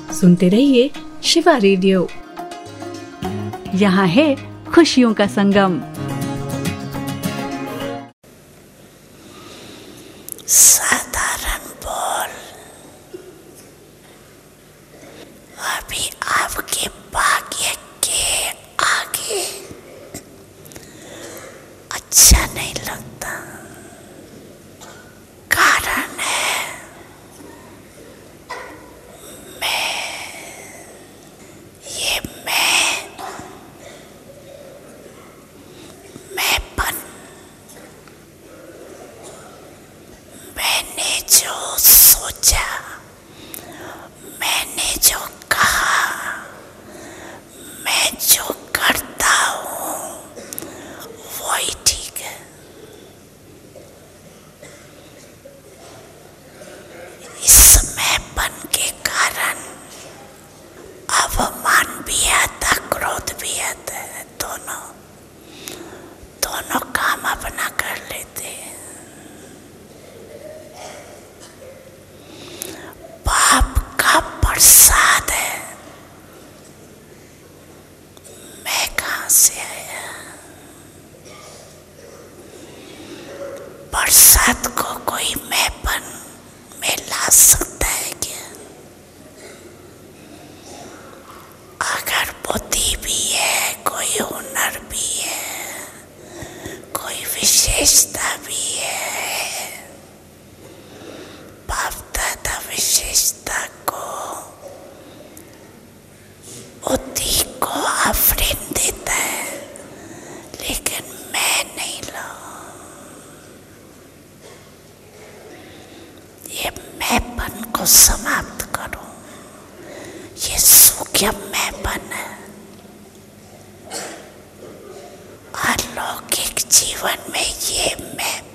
सुनते रहिए शिवा रेडियो। यहाँ है खुशियों का संगम। साधारण बोल, अभी आपके भाग्य के आगे अच्छा नहीं लगता। कारण है मैंपन। मैंने जो सोचा, मैंने जो कहा, मैं जो करता हूँ वही ठीक है। इस मैंपन के कारण अवमान भी आता, क्रोध भी आता है। दोनों काम अपना कर लेते हैं। पाप का प्रसाद है। मैं कहाँ से आया? प्रसाद को कोई मैंपन में ला सकता है क्या? अगर बुद्धि भी है, कोई हुनर भी है, कोई विशेषता भी है, बाप दादा विशेषता को, बुद्धि को आफरीन देता है, लेकिन मैं नहीं लाऊं। ये मैंपन को समाप्त करो। ये सूक्ष्म मैंपन है। अलौकिक जीवन में ये मैंपन